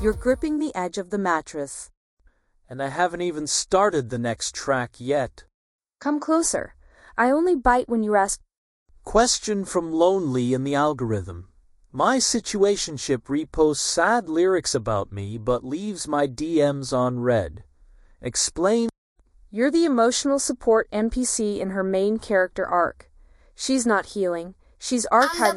You're gripping the edge of the mattress. And I haven't even started the next track yet. Come closer. I only bite when you ask. Question from Lonely in the algorithm. My situationship reposts sad lyrics about me but leaves my DMs on red. Explain. You're the emotional support NPC in her main character arc. She's not healing. She's archiving.